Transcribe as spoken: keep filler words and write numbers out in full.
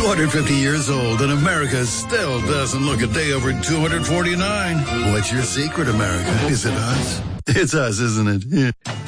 two hundred fifty years old, and America still doesn't look a day over two hundred forty-nine. What's your secret, America? Is it us? It's us, isn't it?